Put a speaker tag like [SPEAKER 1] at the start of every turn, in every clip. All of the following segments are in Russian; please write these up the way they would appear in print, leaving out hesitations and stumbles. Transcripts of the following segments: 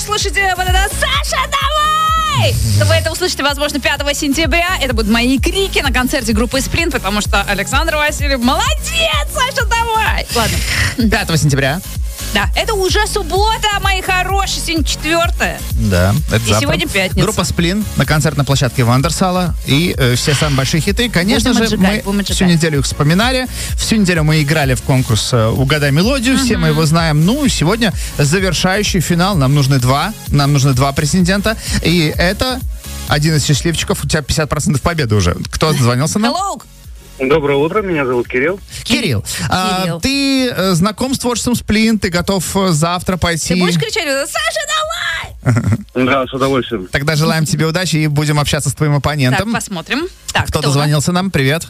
[SPEAKER 1] услышите вот это «Саша, давай!», то вы это услышите, возможно, 5 сентября. Это будут мои крики на концерте группы «Сплин», потому что Александр Васильев молодец, Саша, давай! Ладно.
[SPEAKER 2] 5 сентября.
[SPEAKER 1] Да, это уже суббота, мои хорошие, сегодня 4-е.
[SPEAKER 2] Да, это
[SPEAKER 1] И
[SPEAKER 2] завтра.
[SPEAKER 1] сегодня пятница.
[SPEAKER 2] Группа «Сплин» на концертной площадке Вандерсала. И все самые большие хиты. Конечно
[SPEAKER 1] Будем
[SPEAKER 2] же,
[SPEAKER 1] отжигать,
[SPEAKER 2] мы всю неделю их вспоминали. Всю неделю мы играли в конкурс «Угадай мелодию». Все мы его знаем. Ну, и сегодня завершающий финал. Нам нужны два претендента. И это один из счастливчиков. У тебя 50% победы уже. Кто дозвонился нам?
[SPEAKER 1] Hello.
[SPEAKER 3] Доброе утро, меня зовут Кирилл.
[SPEAKER 2] Кирилл. Ты знаком с творчеством «Сплин», ты готов завтра пойти?
[SPEAKER 1] Ты будешь кричать «Саша, давай!»
[SPEAKER 3] Да, с удовольствием.
[SPEAKER 2] Тогда желаем тебе удачи и будем общаться с твоим оппонентом.
[SPEAKER 1] Так, посмотрим. Так,
[SPEAKER 2] Кто дозвонился нам? Привет.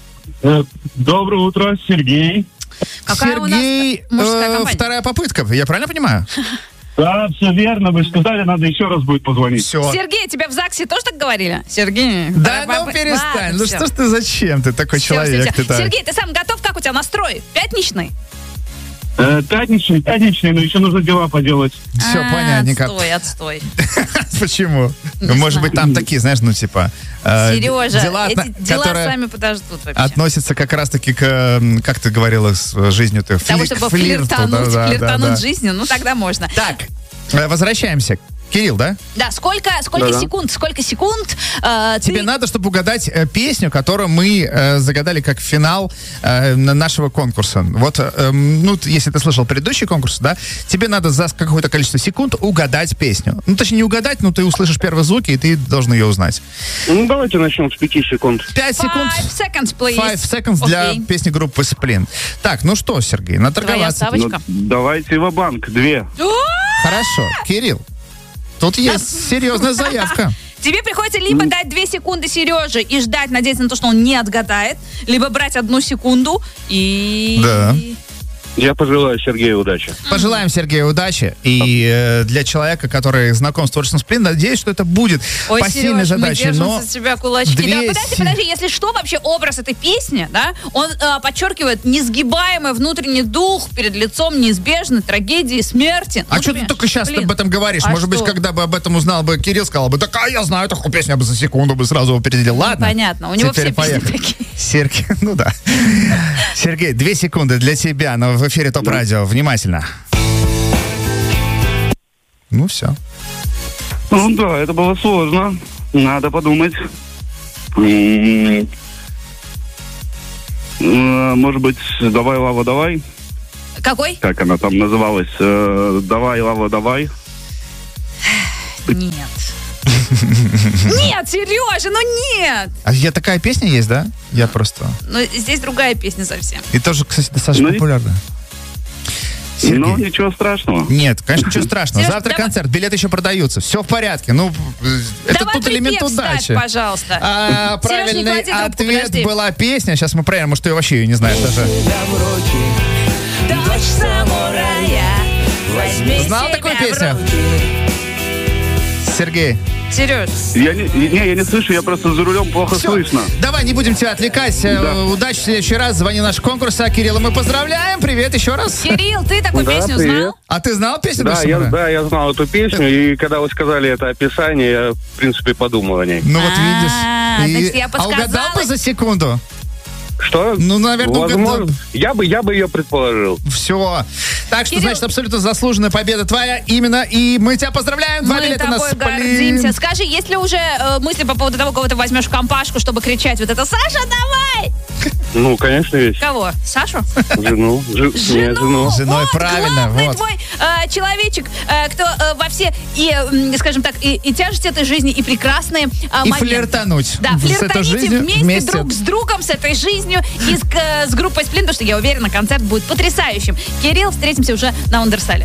[SPEAKER 3] Доброе утро, Сергей.
[SPEAKER 1] Какая
[SPEAKER 2] Сергей,
[SPEAKER 1] у нас мужская компания?
[SPEAKER 2] вторая попытка, я правильно понимаю?
[SPEAKER 3] Да, все верно, вы сказали, надо еще раз будет позвонить.
[SPEAKER 2] Все.
[SPEAKER 1] Сергей, тебя в ЗАГСе тоже так говорили? Сергей.
[SPEAKER 2] Да,
[SPEAKER 1] давай,
[SPEAKER 2] ну перестань.
[SPEAKER 1] ладно,
[SPEAKER 2] Ну
[SPEAKER 1] всё.
[SPEAKER 2] что ж ты, зачем ты такой
[SPEAKER 1] Всё,
[SPEAKER 2] человек?
[SPEAKER 1] всё, всё.
[SPEAKER 2] Ты-то?
[SPEAKER 1] Сергей, ты сам готов? Как у тебя настрой? Пятничный?
[SPEAKER 3] Пятничный, но еще нужно дела поделать.
[SPEAKER 2] Все, понятненько.
[SPEAKER 1] Отстой.
[SPEAKER 2] Почему?
[SPEAKER 1] Не
[SPEAKER 2] Может
[SPEAKER 1] знаю.
[SPEAKER 2] быть, там такие, знаешь, ну типа...
[SPEAKER 1] Сережа,
[SPEAKER 2] дела,
[SPEAKER 1] эти дела
[SPEAKER 2] которые
[SPEAKER 1] сами подождут вообще.
[SPEAKER 2] относятся как раз-таки к, как ты говорила, с жизнью-то,
[SPEAKER 1] Того, чтобы
[SPEAKER 2] к флирту.
[SPEAKER 1] флиртануть жизнью, ну тогда можно.
[SPEAKER 2] Так, возвращаемся. Кирилл, да?
[SPEAKER 1] Да, сколько
[SPEAKER 3] Да-да.
[SPEAKER 1] секунд
[SPEAKER 2] Тебе надо, чтобы угадать песню, которую мы загадали как финал нашего конкурса. Вот, ну, если ты слышал предыдущий конкурс, да, тебе надо за какое-то количество секунд угадать песню. Ну, точнее, не угадать, но ты услышишь первые звуки, и ты должен ее узнать.
[SPEAKER 3] Ну, давайте начнем с 5 секунд.
[SPEAKER 2] 5 секунд.
[SPEAKER 1] 5 seconds, please.
[SPEAKER 2] 5 seconds для
[SPEAKER 1] Окей.
[SPEAKER 2] песни группы «Сплин». Так, ну что, Сергей,
[SPEAKER 1] Твоя
[SPEAKER 2] наторговаться.
[SPEAKER 1] ставочка.
[SPEAKER 3] Давайте ва-банк, 2.
[SPEAKER 2] Хорошо. Кирилл, тут есть серьезная заявка.
[SPEAKER 1] Тебе приходится либо дать 2 секунды Сереже и ждать, надеяться на то, что он не отгадает, либо брать 1 секунду и...
[SPEAKER 2] Да.
[SPEAKER 3] Я пожелаю Сергею удачи.
[SPEAKER 2] Пожелаем Сергею удачи. И для человека, который знаком с творчеством «Сплин», надеюсь, что это будет
[SPEAKER 1] Ой,
[SPEAKER 2] посильной
[SPEAKER 1] Сереж,
[SPEAKER 2] задачей.
[SPEAKER 1] мы держим
[SPEAKER 2] Но
[SPEAKER 1] за тебя кулачки. Да,
[SPEAKER 2] 200.
[SPEAKER 1] подожди, если что, вообще образ этой песни, да, он подчеркивает несгибаемый внутренний дух перед лицом неизбежной трагедии смерти.
[SPEAKER 2] А
[SPEAKER 1] Ну,
[SPEAKER 2] что ты
[SPEAKER 1] понимаешь,
[SPEAKER 2] только сейчас
[SPEAKER 1] блин.
[SPEAKER 2] об этом говоришь?
[SPEAKER 1] А
[SPEAKER 2] Может быть,
[SPEAKER 1] что?
[SPEAKER 2] когда бы об этом узнал бы Кирилл, сказал бы, так я знаю такую песню, я бы за секунду бы сразу опередил. Ладно?
[SPEAKER 1] Понятно, у него
[SPEAKER 2] Теперь
[SPEAKER 1] все песни
[SPEAKER 2] поехали.
[SPEAKER 1] такие.
[SPEAKER 2] Сергей, ну да. Сергей, 2 секунды для тебя, но в эфире ТОП-радио. Внимательно. Ну все.
[SPEAKER 3] Ну да, это было сложно. Надо подумать. Может быть, «Давай, Лава, давай».
[SPEAKER 1] Какой?
[SPEAKER 3] Как она там называлась? «Давай, Лава, давай».
[SPEAKER 1] Нет. Нет, Сережа, ну нет.
[SPEAKER 2] А я такая песня есть, да? Я просто...
[SPEAKER 1] Ну, здесь другая песня совсем.
[SPEAKER 2] И тоже, кстати, достаточно
[SPEAKER 3] Ну и-
[SPEAKER 2] популярная.
[SPEAKER 3] Ну, ничего страшного.
[SPEAKER 2] Нет, конечно, ничего страшного.
[SPEAKER 1] Серёж,
[SPEAKER 2] Завтра
[SPEAKER 1] давай-
[SPEAKER 2] концерт, билеты еще продаются. Все в порядке. Ну, это
[SPEAKER 1] Давай
[SPEAKER 2] тут элемент
[SPEAKER 1] припев ставь,
[SPEAKER 2] удачи.
[SPEAKER 1] пожалуйста.
[SPEAKER 2] А,
[SPEAKER 1] Серёж, не
[SPEAKER 2] правильный
[SPEAKER 1] клади трубку,
[SPEAKER 2] ответ
[SPEAKER 1] подожди.
[SPEAKER 2] была песня. Сейчас мы проверим, может, ты вообще ее не знаешь даже.
[SPEAKER 1] Дочь самурая, возьми
[SPEAKER 2] Знал
[SPEAKER 1] себя
[SPEAKER 2] такую
[SPEAKER 1] в
[SPEAKER 2] песню?
[SPEAKER 1] руки.
[SPEAKER 2] Сергей.
[SPEAKER 1] Сереж,
[SPEAKER 3] Я не слышу, я просто за рулем плохо
[SPEAKER 2] Всё.
[SPEAKER 3] слышно.
[SPEAKER 2] Давай, не будем тебя отвлекать.
[SPEAKER 3] Да.
[SPEAKER 2] Удачи в следующий раз. Звони в наш конкурс. А Кирилла мы поздравляем. Привет еще раз.
[SPEAKER 1] Кирилл, ты такую
[SPEAKER 3] Да,
[SPEAKER 1] песню
[SPEAKER 3] привет.
[SPEAKER 1] знал?
[SPEAKER 2] А ты знал песню?
[SPEAKER 3] Да,
[SPEAKER 2] «Дочь самурая»?
[SPEAKER 3] я знал эту песню, и когда вы сказали это описание, я, в принципе, подумал о ней.
[SPEAKER 2] Ну вот
[SPEAKER 1] А,
[SPEAKER 2] видишь.
[SPEAKER 1] значит, я подсказала.
[SPEAKER 2] угадал бы за секунду?
[SPEAKER 3] Что?
[SPEAKER 2] Ну, наверное,
[SPEAKER 3] Возможно,
[SPEAKER 2] угадал.
[SPEAKER 3] я бы ее предположил.
[SPEAKER 2] Все. Так что,
[SPEAKER 1] Кирилл-
[SPEAKER 2] значит, абсолютно заслуженная победа твоя именно. И мы тебя поздравляем. 2
[SPEAKER 1] Мы
[SPEAKER 2] билета на
[SPEAKER 1] тобой
[SPEAKER 2] «Сплин».
[SPEAKER 1] гордимся. Скажи, есть ли уже мысли по поводу того, кого ты возьмешь в компашку, чтобы кричать вот это «Саша, давай!»
[SPEAKER 3] Ну, конечно, есть.
[SPEAKER 1] Кого? Сашу?
[SPEAKER 3] Жену. Нет, жену.
[SPEAKER 2] С женой,
[SPEAKER 1] Вот,
[SPEAKER 2] правильно,
[SPEAKER 1] главный
[SPEAKER 2] вот.
[SPEAKER 1] твой человечек, кто во все, скажем так, и тяжесть этой жизни, и прекрасные
[SPEAKER 2] И
[SPEAKER 1] моменты.
[SPEAKER 2] флиртануть.
[SPEAKER 1] Да,
[SPEAKER 2] с этой
[SPEAKER 1] флиртаните
[SPEAKER 2] жизнью
[SPEAKER 1] вместе друг с другом, с этой жизнью и с группой «Сплин», потому что я уверена, концерт будет потрясающим. Кирилл, встретимся уже на Ундерсале.